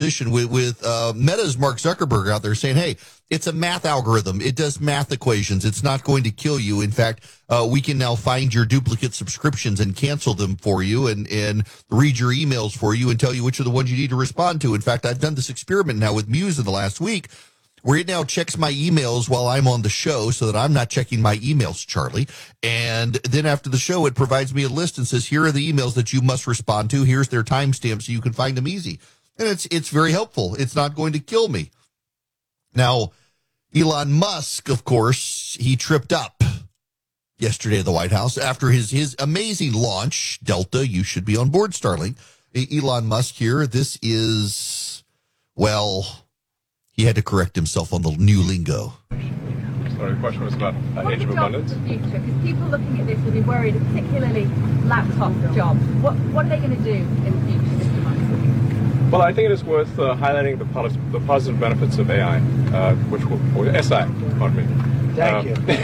position with Meta's Mark Zuckerberg out there saying, hey, it's a math algorithm. It does math equations. It's not going to kill you. In fact, we can now find your duplicate subscriptions and cancel them for you and read your emails for you and tell you which are the ones you need to respond to. In fact, I've done this experiment now with Muse in the last week, where it now checks my emails while I'm on the show so that I'm not checking my emails, Charlie. And then after the show, it provides me a list and says, here are the emails that you must respond to. Here's their timestamp so you can find them easy. And it's very helpful. It's not going to kill me. Now, Elon Musk, of course, he tripped up yesterday at the White House after his amazing launch. Delta, you should be on board, Starlink. Elon Musk here, this is, well, he had to correct himself on the new lingo. Sorry, the question was about age of abundance. What are the jobs of the future? Because people looking at this will be worried, particularly laptop jobs. What are they going to do in the future, Mr. Musk? Well, I think it is worth highlighting the positive benefits of AI, or SI, pardon me. Thank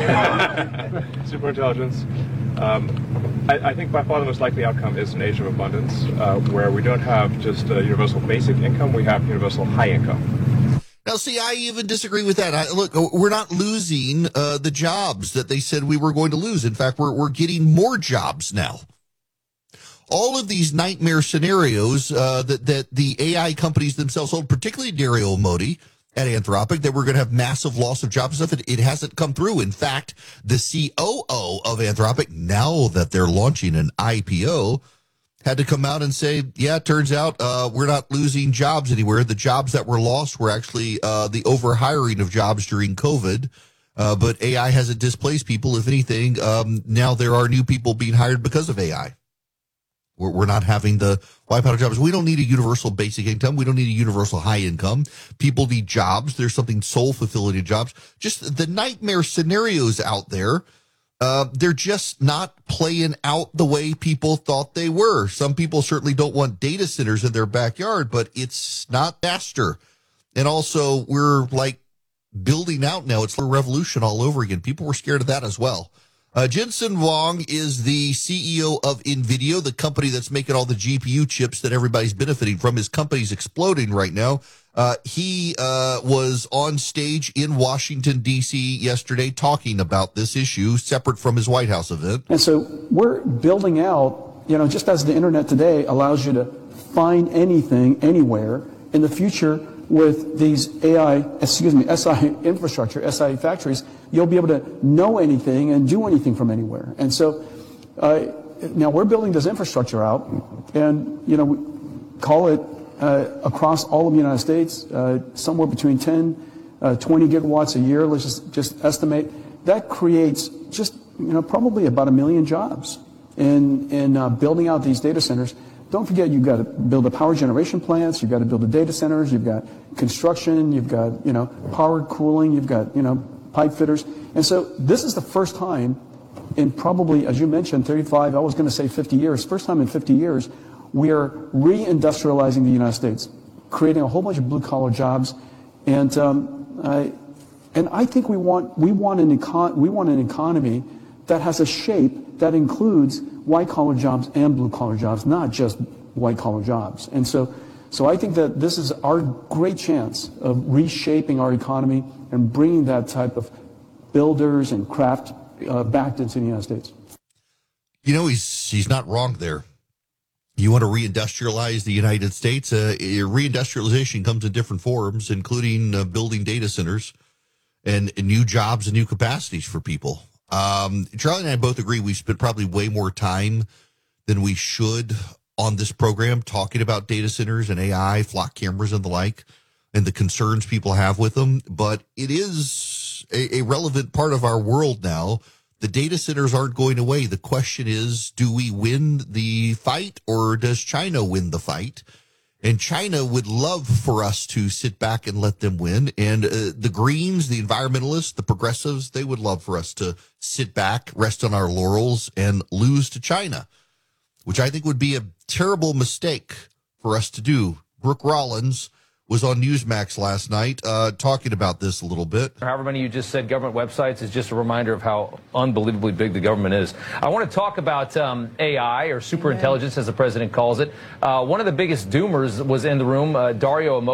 you. Super intelligence. I think by far the most likely outcome is an age of abundance, where we don't have just universal basic income, we have universal high income. Now, see, I even disagree with that. Look, we're not losing the jobs that they said we were going to lose. In fact, we're getting more jobs now. All of these nightmare scenarios that the AI companies themselves hold, particularly Dario Amodei at Anthropic, that we're going to have massive loss of jobs and stuff, it hasn't come through. In fact, the COO of Anthropic, now that they're launching an IPO, had to come out and say, yeah, it turns out we're not losing jobs anywhere. The jobs that were lost were actually the overhiring of jobs during COVID. But AI hasn't displaced people. If anything, now there are new people being hired because of AI. We're not having the wipe out of jobs. We don't need a universal basic income. We don't need a universal high income. People need jobs. There's something soul fulfilling in jobs. Just the nightmare scenarios out there. They're just not playing out the way people thought they were. Some people certainly don't want data centers in their backyard, but it's not faster. And also, we're like building out now. It's a revolution all over again. People were scared of that as well. Jensen Huang is the CEO of NVIDIA, the company that's making all the GPU chips that everybody's benefiting from. His company's exploding right now. He was on stage in Washington, D.C. yesterday talking about this issue, separate from his White House event. And so we're building out, just as the internet today allows you to find anything, anywhere, in the future with these SI infrastructure, SI factories, you'll be able to know anything and do anything from anywhere. And so now we're building this infrastructure out, and, we call it across all of the United States, somewhere between 10, 20 gigawatts a year, let's just estimate. That creates just, probably about 1 million jobs in building out these data centers. Don't forget, you've got to build the power generation plants, you've got to build the data centers, you've got construction, you've got, powered cooling, you've got, pipe fitters. And so this is the first time in probably, as you mentioned, 35, I was going to say 50 years, first time in 50 years, we are reindustrializing the United States, creating a whole bunch of blue-collar jobs. And I think we want an economy that has a shape that includes white-collar jobs and blue-collar jobs, not just white-collar jobs. And so I think that this is our great chance of reshaping our economy and bringing that type of builders and craft back into the United States. He's not wrong there. You want to reindustrialize the United States? Reindustrialization comes in different forms, including building data centers and new jobs and new capacities for people. Charlie and I both agree we spent probably way more time than we should on this program talking about data centers and AI, flock cameras and the like, and the concerns people have with them. But it is a relevant part of our world now. The data centers aren't going away. The question is, do we win the fight, or does China win the fight? And China would love for us to sit back and let them win. And the Greens, the environmentalists, the progressives, they would love for us to sit back, rest on our laurels, and lose to China, which I think would be a terrible mistake for us to do. Brooke Rollins was on Newsmax last night talking about this a little bit. However many you just said government websites is just a reminder of how unbelievably big the government is. I want to talk about AI, or superintelligence, as the president calls it. One of the biggest doomers was in the room, Dario Amodei.